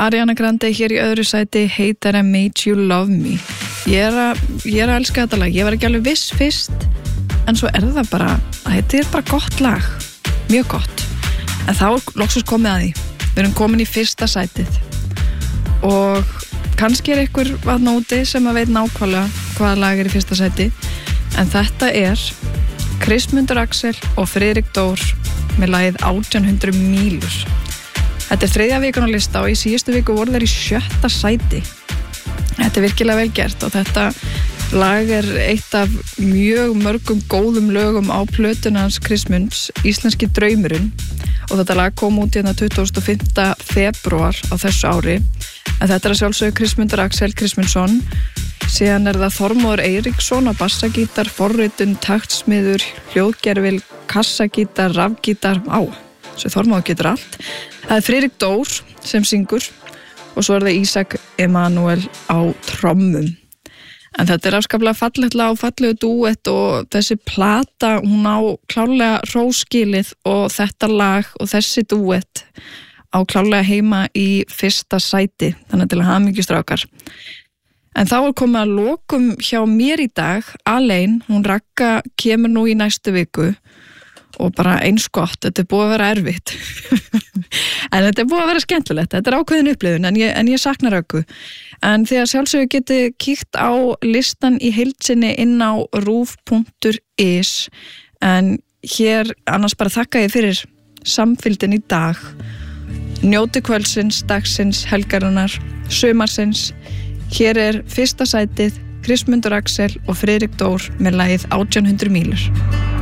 Ariana Grande hér í öðru sæti, Hate That I Made You Love Me. Ég er að elska þetta lag. Ég var ekki alveg viss fyrst, en svo er það bara, þetta er bara gott lag, mjög gott. En þá er loksins komið að því. Við erum komin í fyrsta sætið og kannski er einhver þarna úti sem að veit nákvæmlega hvaða lag er í fyrsta sæti, en þetta er Kristmundur Axel og Friðrik Dór með lagið 1800 mílur. Þetta er 3. vikan á lista og í síðustu viku voru þeir í 7. sæti. Þetta er virkilega vel gert og þetta lag er eitt af mjög mörgum góðum lögum á plötuna hans Kristmunds, Íslenski draumurinn, og þetta lag kom út hérna 25. febrúar á þessu ári. En þetta er að sjálfsögðu Kristmundur Axel Kristmundsson, síðan er það Þormóður Eiríksson á bassagítar, forritun, taktsmiður, hljóðgervil, kassagítar, rafgítar, svo Þormóður getur allt. Það er Friðrik Dór sem syngur og svo er það Ísak Emanuel á trommum. En þetta er afskaplega fallegt lag og fallegu dúett og þessi plata, hún á klárlega hróskilið og þetta lag og þessi dúett á klárlega heima í fyrsta sæti, þannig til að hamingju strákar. En þá er komið að lokum hjá mér í dag, alein, hún Ragga kemur nú í næstu viku og bara eins gott, þetta er búið að vera erfitt. En þetta er búið að vera skemmtilegt, þetta er ákveðin upplifun, en ég sakna Raggu. En þegar sjálfsögur getið kíkt á listan í heild sinni inn á ruf.is, en hér annars bara þakka ég fyrir samfylgdin í dag. Njóti kvöldsins, dagsins, helgarinnar, sumarsins. Hér er fyrsta sætið Kristmundur Axel og Friðrik Dór með lagið 1800 mílur.